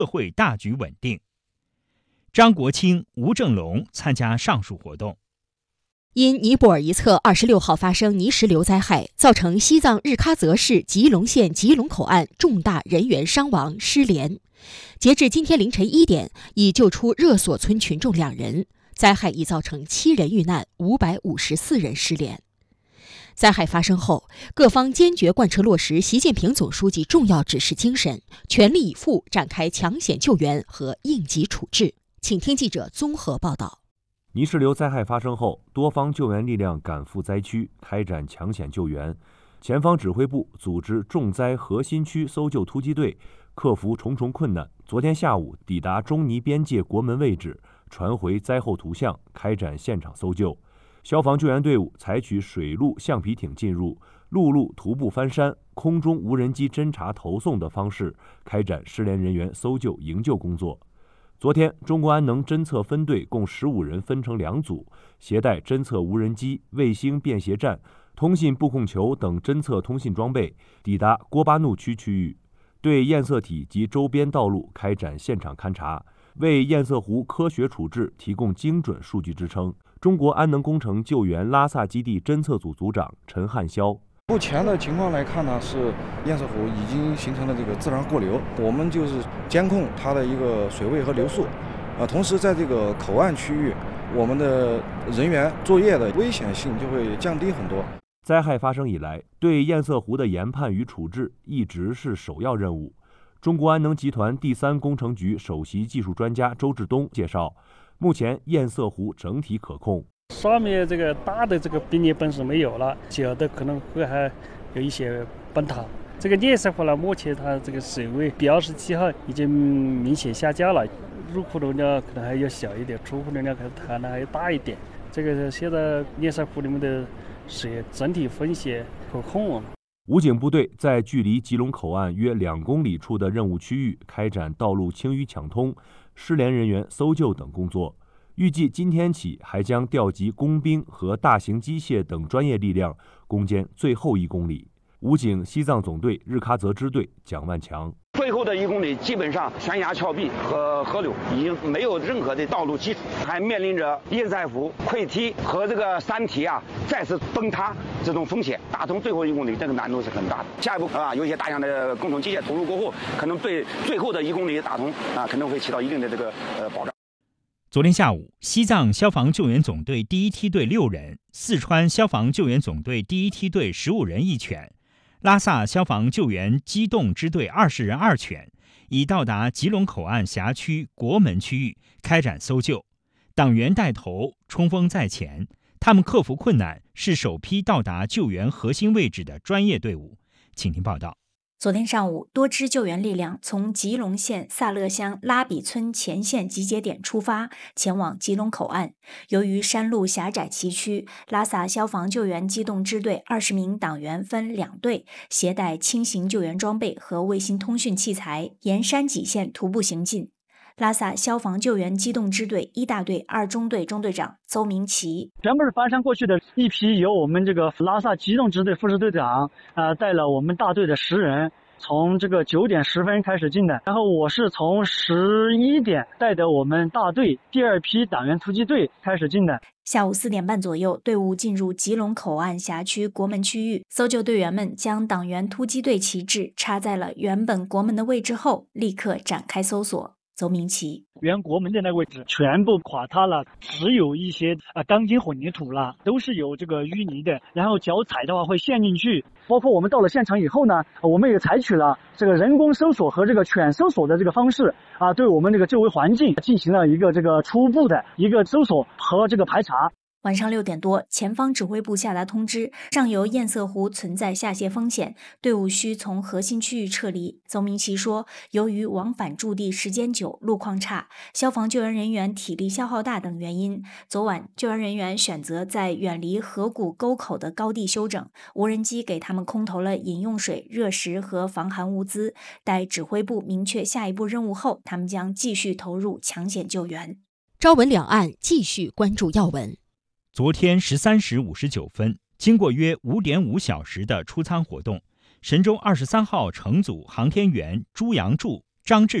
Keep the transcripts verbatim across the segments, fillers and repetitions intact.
社会大局稳定。张国清、吴正龙参加上述活动。 因尼泊尔一侧二十六号发生泥石流灾害，造成西藏日喀则市吉隆县吉隆口岸重大人员伤亡失联。截至今天凌晨一点，已救出热锁村群众两人，灾害已造成七人遇难，五百五十四人失联。灾害发生后，各方坚决贯彻落实习近平总书记重要指示精神，全力以赴展开抢险救援和应急处置。请听记者综合报道。 泥石流灾害发生后，多方救援力量赶赴灾区，开展抢险救援。前方指挥部组织重灾核心区搜救突击队，克服重重困难。昨天下午抵达中尼边界国门位置，传回灾后图像，开展现场搜救。消防救援队伍采取水陆橡皮艇进入、陆路徒步翻山、空中无人机侦察投送的方式，开展失联人员搜救营救工作。昨天，中国安能侦测分队共十五人分成两组，携带侦测无人机、卫星便携站、通信布控球等侦测通信装备，抵达郭巴怒区区域，对堰塞体及周边道路开展现场勘查，为堰塞湖科学处置提供精准数据支撑。中国安能工程救援拉萨基地侦测组组长陈汉霄。 目前的情况来看呢，是堰塞湖已经形成了这个自然过流，我们就是监控它的一个水位和流速，啊，同时在这个口岸区域，我们的人员作业的危险性就会降低很多。 灾害发生以来，对堰塞湖的研判与处置一直是首要任务。中国安能集团第三工程局首席技术专家周志东介绍，目前堰塞湖整体可控。 上面这个大的这个冰裂本是没有了，小的可能会还有一些崩塌。这个堰塞湖呢，目前它这个水位比二十七号已经明显下降了，入库容量可能还要小一点，出库容量可能谈的还要大一点。这个现在堰塞湖里面的水整体风险可控。 武警部队在距离吉隆口岸约两公里处的任务区域开展道路清淤抢通、失联人员搜救等工作。预计今天起还将调集工兵和大型机械等专业力量攻坚最后一公里。武警西藏总队日喀则支队蒋万强： 最后的一公里基本上悬崖峭壁和河流已经没有任何的道路基础，还面临着堰塞湖溃堤和这个山体啊再次崩塌这种风险。打通最后一公里，这个难度是很大的。下一步啊，有一些大量的工程机械投入过后，可能对最后的一公里打通啊，可能会起到一定的这个呃保障。 昨天下午，西藏消防救援总队第一梯队六人，四川消防救援总队第一梯队十五人一犬，拉萨消防救援机动支队二十人二犬，已到达吉隆口岸辖区国门区域开展搜救。党员带头，冲锋在前，他们克服困难，是首批到达救援核心位置的专业队伍。请听报道。 昨天上午，多支救援力量从吉隆县萨勒乡拉比村前线集结点出发，前往吉隆口岸。由于山路狭窄崎岖，拉萨消防救援机动支队二十名党员分两队，携带轻型救援装备和卫星通讯器材，沿山脊线徒步行进。拉萨消防救援机动支队一大队二中队中队长邹明奇： 全部是翻山过去的一批，由我们这个拉萨机动支队副支队长呃带了我们大队的十人，从这个九点十分开始进的，然后我是从十一点带着我们大队第二批党员突击队开始进的。 下午四点半左右，队伍进入吉隆口岸辖区国门区域，搜救队员们将党员突击队旗帜插在了原本国门的位置后，立刻展开搜索。邹明奇： 原国门的那个位置全部垮塌了，只有一些呃钢筋混凝土了，都是有这个淤泥的，然后脚踩的话会陷进去。包括我们到了现场以后呢，我们也采取了这个人工搜索和这个犬搜索的这个方式啊，对我们这个周围环境进行了一个这个初步的一个搜索和这个排查。 晚上六点多，前方指挥部下达通知，上游堰塞湖存在下泄风险，队伍需从核心区域撤离。邹明奇说，由于往返驻地时间久，路况差，消防救援人员体力消耗大等原因，昨晚救援人员选择在远离河谷沟口的高地休整，无人机给他们空投了饮用水、热食和防寒物资。待指挥部明确下一步任务后，他们将继续投入抢险救援。 朝闻两岸，继续关注要闻。 昨天十三时五十九分，经过约五点五小时的出舱活动，神舟二十三号乘组航天员朱杨柱、张志远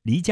离家